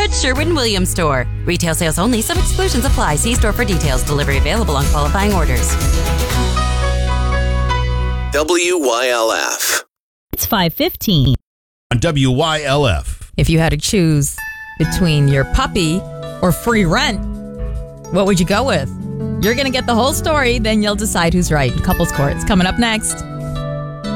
neighborhood Sherwin-Williams store. Retail sales only. Some exclusions apply. See store for details. Delivery available on qualifying orders. WYLF. It's 5:15. On WYLF. If you had to choose between your puppy or free rent, what would you go with? You're going to get the whole story, then you'll decide who's right. Couples Court. It's coming up next.